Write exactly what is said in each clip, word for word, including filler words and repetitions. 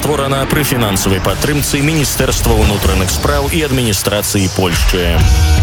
створана пры фінансавай падтрымцы Міністэрства ўнутраных спраў і адміністрацыі Польшчы.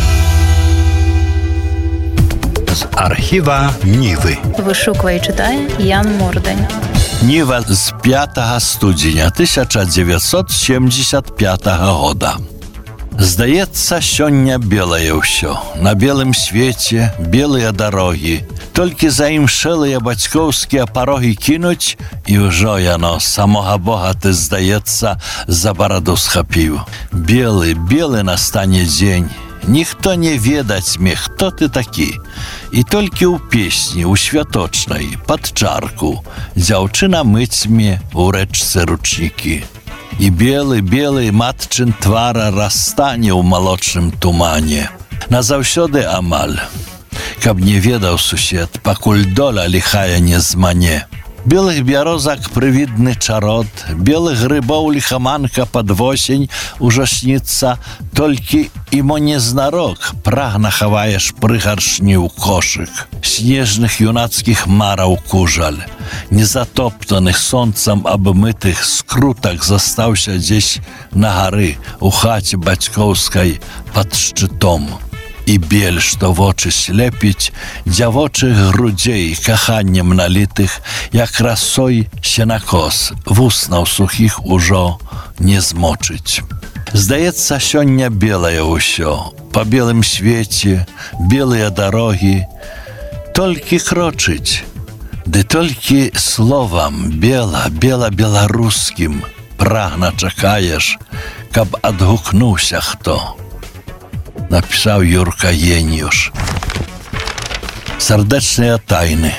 З архіва Нівы. Вишукує і читає Ян Мордень. Ніва з п'ятага студзеня тысяча дзевяцьсот сямдзесят пятага года. Здаецца, сёння белае ўсё. На белым свеце белыя дарогі. Толькі заімшэлыя бацькоўскія парогі кінуць, і ўжо яно самога Бога, ты, здаецца, за бараду схапіў. Белы, белы настане дзень. Ніхто не ведаць мне, хто ты такі. І толькі ў песні, у святочнай, пад чарку, дзяўчына мыць мне у рэчцы ручнікі. І белы, белы матчын твара расстане ў малочным тумане. Назаўсёды амаль, каб не ведаў сусед, пакуль доля ліхая не змане. Белых бярозак прывідны чарот, белых грыбоў ліхаманка пад восень ужо сніцца, толькі імо незнарок прагна хаваеш пры гаршні ў кошык. Снежных юнацкіх мараў кужаль, незатоптаных сонцам абмытых скрутак застаўся дзесь на гары у хаце бацькоўскай пад шчытом. І бель, што вочы слепіць, дзявочых грудзей каханнем налітых, як расой сенакос, вуснаў сухіх ужо не змочыць. Здаецца, сёння белае ўсё, па белым свеце, белыя дарогі, толькі крочыць, ды толькі словам бела, бела-беларускім прагна чакаеш, каб адгукнуўся хто. Напісаў Юрка Єніюш. Сардэчныя тайны.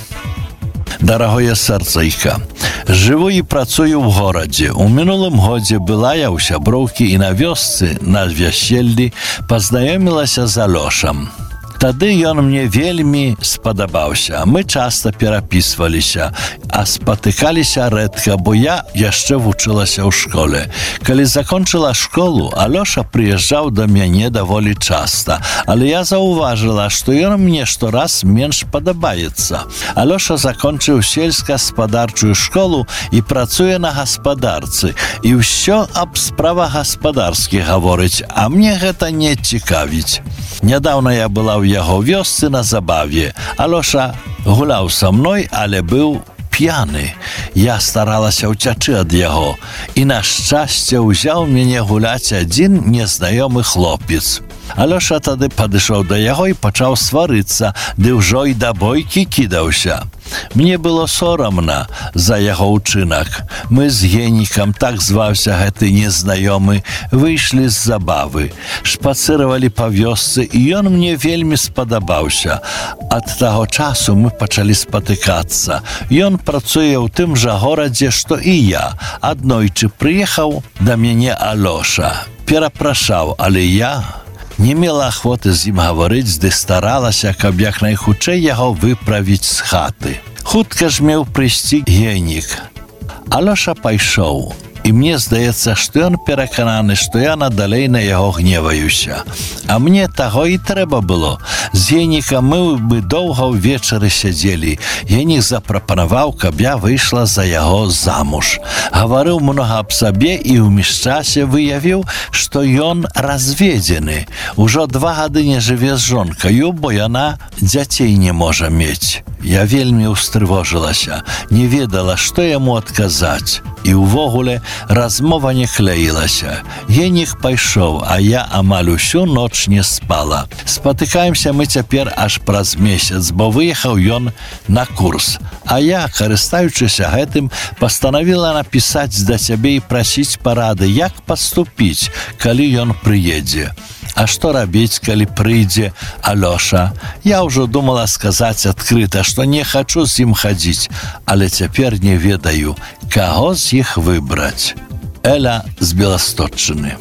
Дарагое сэрцайка, жыву і працую ў горадзе. У мінулым годзе была я ў сяброўкі і на вёсцы, на вяселлі, пазнаёмілася з Алёшам. Тады ён мне вельмі спадабаўся. Мы часта перапісваліся, а спатыкаліся рэдка, бо я яшчэ вучылася ў школе. Калі закончыла школу, Алёша прыязджаў да мяне даволі часта, але я заўважыла, што ён мне штораз менш падабаецца. Алёша закончыў сельска-гаспадарчую школу і працуе на гаспадарцы, і ўсё аб справах гаспадарскіх гаворыць, а мне гэта не цікавіць. Нядаўна я была ў яго вёсцы на забаве. Алёша гуляў са мной, але быў п'яны. Я старалася ўцячы ад яго, і на шчасце ўзяў мяне гуляць адзін незнаёмы хлопец. Алёша тады падышоў да яго і пачаў сварыцца, ды ўжо і да бойкі кідаўся. Мне было сорамна за яго ўчынак. Мы з Генікам, так зваўся гэты незнаёмы, выйшлі з забавы, шпацыравалі па вёсцы, і ён мне вельмі спадабаўся. Ад таго часу мы пачалі спатыкацца. Ён працуе ў тым жа горадзе, што і я. Аднойчы прыехаў да мяне Алёша. Перапрашаў, але я не мела ахвоты з ім гаварыць, ды старалася, каб як найхутчэй яго выправіць з хаты. Хутка ж меў прыйсці Генік. Алёша пайшоў, і мне здаецца, што ён перакананы, што я надалей на яго гневаюся. А мне таго і трэба было. З Генікам мы бы доўга ўвечары сядзелі. Генік запрапанаваў, каб я выйшла за яго замуж. Гаварыў многа аб сабе і ў міжчасе выявіў, што ён разведзены. Ужо два гады не жыве з жонкаю, бо яна дзяцей не можа мець. Я вельмі ўстрывожылася, не ведала, што яму адказаць. І ўвогуле размова не клеілася. Генік пайшоў, а я амаль усю ноч не спала. Спатыкаемся мы цяпер аж праз месяц, бо выехаў ён на курс. А я, карыстаючыся гэтым, пастанавіла напісаць да цябе і прасіць парады, як паступіць, калі ён прыедзе. А што рабіць, калі прыйдзе Алёша? Я ўжо думала сказаць адкрыта, што не хачу з ім хадзіць, але цяпер не ведаю, каго з іх выбраць. Эля з Беласточчыны.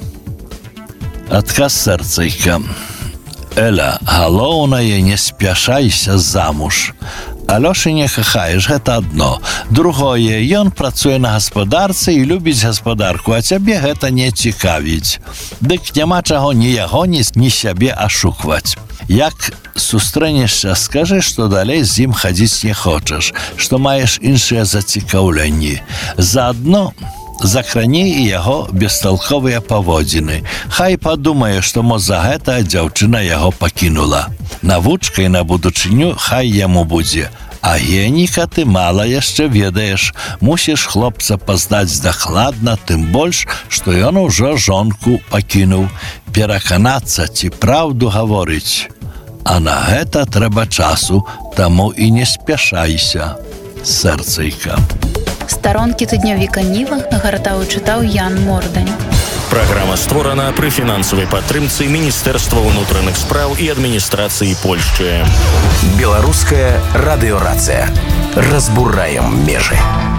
Адказ сэрцайка. Эля, галоўнае, не спяшайся замуж. Алёшы не кахаеш, гэта адно. Другое, ён працуе на гаспадарцы і любіць гаспадарку, а цябе гэта не цікавіць. Дык няма чаго ні яго, ні, ні сябе ашукваць. Як сустрэнешся, скажы, што далей з ім хадзіць не хочаш, што маеш іншыя зацікаўленні. Заадно закране і яго бесталковыя паводзіны. Хай падумае, што мо за гэта дзяўчына яго пакінула. Навучкай на будучыню хай яму будзе. А геніка ты мала яшчэ ведаеш. Мусіш хлопца пазнаць дакладна, тым больш, што ён ужо жонку пакінуў. Пераканацца, ці праўду гаворыць. А на гэта трэба часу, таму і не спяшайся, сэрцайка. Старонкі тыднёвіка Ніва гартаў і чытаў Ян Мордань. Праграма створана пры фінансавай падтрымцы Міністэрства ўнутраных спраў і адміністрацыі Польшчы. Беларуская радыёрацыя. Разбураем межы.